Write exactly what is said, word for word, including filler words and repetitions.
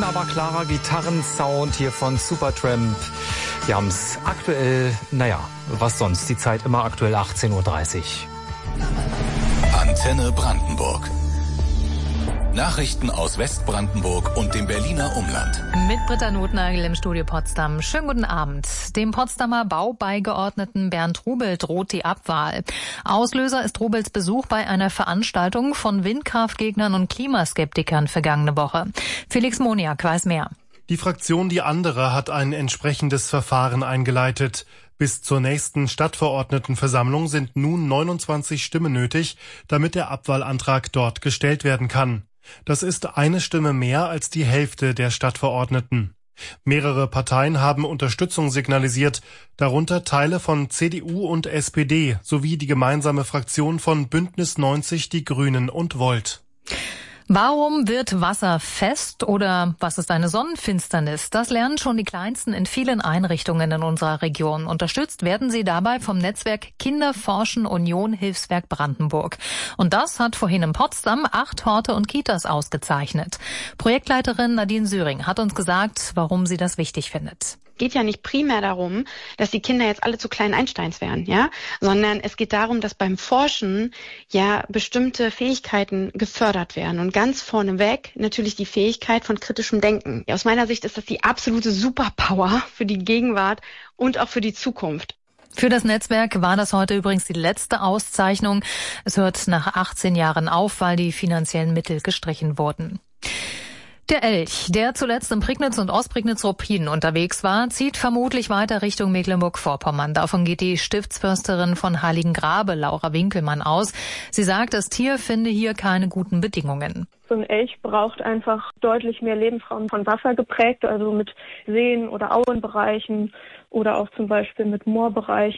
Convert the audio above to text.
wunderbar klarer Gitarrensound hier von Supertramp. Wir haben es aktuell, naja, was sonst, die Zeit immer aktuell achtzehn Uhr dreißig. Antenne Brandenburg. Nachrichten aus Westbrandenburg und dem Berliner Umland. Mit Britta Notnagel im Studio Potsdam. Schönen guten Abend. Dem Potsdamer Baubeigeordneten Bernd Rubel droht die Abwahl. Auslöser ist Rubels Besuch bei einer Veranstaltung von Windkraftgegnern und Klimaskeptikern vergangene Woche. Felix Moniak weiß mehr. Die Fraktion Die Andere hat ein entsprechendes Verfahren eingeleitet. Bis zur nächsten Stadtverordnetenversammlung sind nun neunundzwanzig Stimmen nötig, damit der Abwahlantrag dort gestellt werden kann. Das ist eine Stimme mehr als die Hälfte der Stadtverordneten. Mehrere Parteien haben Unterstützung signalisiert, darunter Teile von C D U und S P D sowie die gemeinsame Fraktion von Bündnis neunzig, die Grünen und Volt. Warum wird Wasser fest oder was ist eine Sonnenfinsternis? Das lernen schon die Kleinsten in vielen Einrichtungen in unserer Region. Unterstützt werden sie dabei vom Netzwerk Kinder forschen Union Hilfswerk Brandenburg. Und das hat vorhin in Potsdam acht Horte und Kitas ausgezeichnet. Projektleiterin Nadine Süring hat uns gesagt, warum sie das wichtig findet. Geht ja nicht primär darum, dass die Kinder jetzt alle zu kleinen Einsteins werden, ja, sondern es geht darum, dass beim Forschen ja bestimmte Fähigkeiten gefördert werden und ganz vorneweg natürlich die Fähigkeit von kritischem Denken. Ja, aus meiner Sicht ist das die absolute Superpower für die Gegenwart und auch für die Zukunft. Für das Netzwerk war das heute übrigens die letzte Auszeichnung. Es hört nach achtzehn Jahren auf, weil die finanziellen Mittel gestrichen wurden. Der Elch, der zuletzt in Prignitz und Ostprignitz-Ruppin unterwegs war, zieht vermutlich weiter Richtung Mecklenburg-Vorpommern. Davon geht die Stiftsförsterin von Heiligengrabe, Laura Winkelmann, aus. Sie sagt, das Tier finde hier keine guten Bedingungen. So ein Elch braucht einfach deutlich mehr Lebensraum von Wasser geprägt, also mit Seen- oder Auenbereichen oder auch zum Beispiel mit Moorbereichen.